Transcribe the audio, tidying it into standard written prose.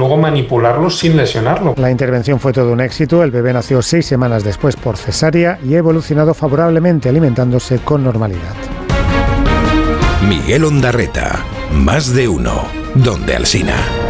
luego manipularlo sin lesionarlo. La intervención fue todo un éxito. El bebé nació 6 semanas después por cesárea y ha evolucionado favorablemente, alimentándose con normalidad. Miguel Ondarreta, Más de Uno, Donde Alsina.